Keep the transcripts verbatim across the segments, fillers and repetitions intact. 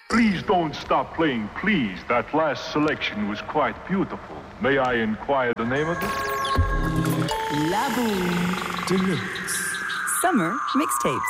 Please don't stop playing, please. That last selection was quite beautiful. May I inquire the name of it? La Boom Deluxe Summer Mixtapes.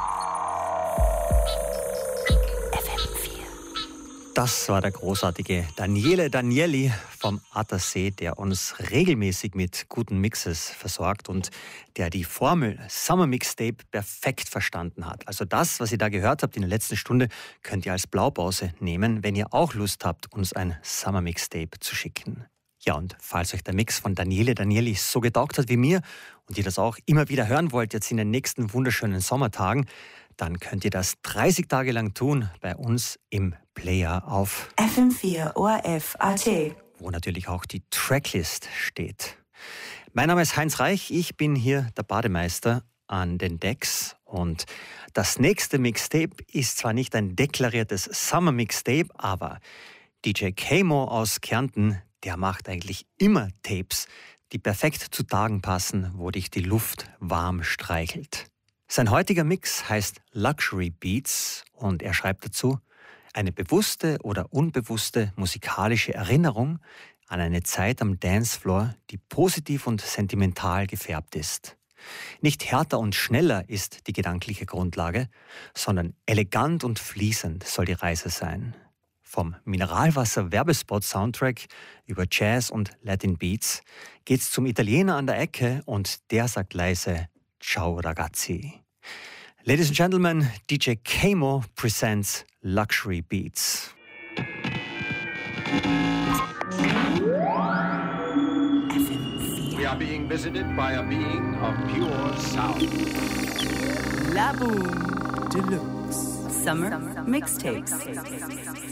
Das war der großartige Daniele Danieli vom Attersee, der uns regelmäßig mit guten Mixes versorgt und der die Formel Summer Mixtape perfekt verstanden hat. Also das, was ihr da gehört habt in der letzten Stunde, könnt ihr als Blaupause nehmen, wenn ihr auch Lust habt, uns ein Summer Mixtape zu schicken. Ja, und falls euch der Mix von Daniele Danieli so getaugt hat wie mir und ihr das auch immer wieder hören wollt, jetzt in den nächsten wunderschönen Sommertagen, dann könnt ihr das dreißig Tage lang tun bei uns im Player auf F M vier O R F A T, wo natürlich auch die Tracklist steht. Mein Name ist Heinz Reich, ich bin hier der Bademeister an den Decks und das nächste Mixtape ist zwar nicht ein deklariertes Summer Mixtape, aber D J K-Mo aus Kärnten, der macht eigentlich immer Tapes, die perfekt zu Tagen passen, wo dich die Luft warm streichelt. Sein heutiger Mix heißt Luxury Beats und er schreibt dazu: eine bewusste oder unbewusste musikalische Erinnerung an eine Zeit am Dancefloor, die positiv und sentimental gefärbt ist. Nicht härter und schneller ist die gedankliche Grundlage, sondern elegant und fließend soll die Reise sein. Vom Mineralwasser-Werbespot-Soundtrack über Jazz und Latin Beats geht's zum Italiener an der Ecke und der sagt leise Ciao ragazzi. Ladies and gentlemen, D J K-Mo presents Luxury Beats. We are being visited by a being of pure sound. La Boom Deluxe Summer Mixtapes.